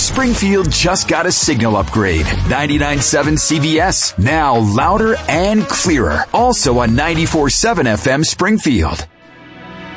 Springfield just got a signal upgrade. 99.7 CVS, now louder and clearer. Also on 94.7 FM Springfield.